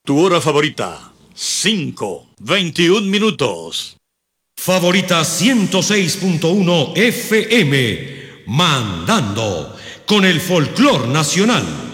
Tu hora favorita, 5:21. Favorita 106.1 FM, mandando con el folclor nacional.